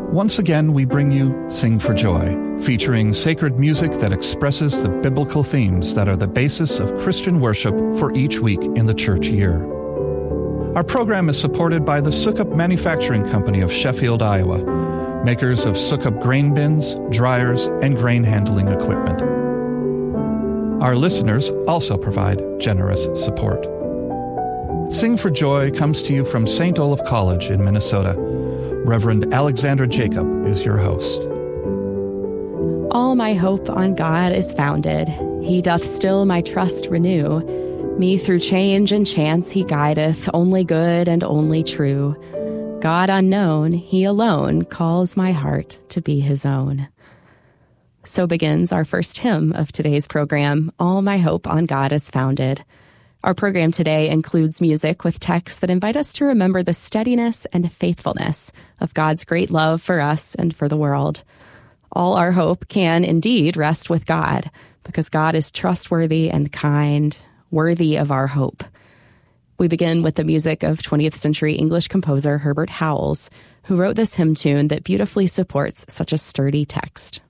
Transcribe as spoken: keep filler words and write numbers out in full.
Once again, we bring you Sing for Joy, featuring sacred music that expresses the biblical themes that are the basis of Christian worship for each week in the church year. Our program is supported by the Sukup Manufacturing Company of Sheffield, Iowa, makers of Sukup grain bins, dryers, and grain handling equipment. Our listeners also provide generous support. Sing for Joy comes to you from Saint Olaf College in Minnesota. Reverend Alexander Jacob is your host. All my hope on God is founded. He doth still my trust renew. Me through change and chance he guideth, only good and only true. God unknown, he alone calls my heart to be his own. So begins our first hymn of today's program, All My Hope on God is Founded. Our program today includes music with texts that invite us to remember the steadiness and faithfulness of God's great love for us and for the world. All our hope can indeed rest with God, because God is trustworthy and kind, worthy of our hope. We begin with the music of twentieth century English composer Herbert Howells, who wrote this hymn tune that beautifully supports such a sturdy text.